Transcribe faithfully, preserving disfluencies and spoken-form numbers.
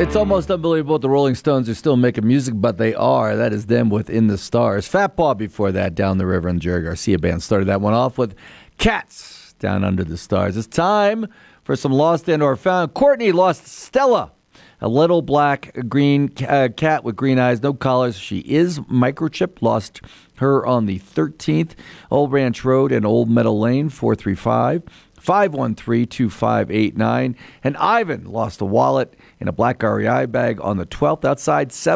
It's almost unbelievable the Rolling Stones are still making music, but they are. That is them with In the Stars. Fat Paw before that, Down the River, and Jerry Garcia Band started that one off with Cats, Down Under the Stars. It's time for some lost and or found. Courtney lost Stella, a little black green uh, cat with green eyes, no collars. She is microchipped. Lost her on the thirteenth, Old Ranch Road and Old Meadow Lane, four three five, five one three, two five eight nine. And Ivan lost a wallet in a black R E I bag on the twelfth outside seven.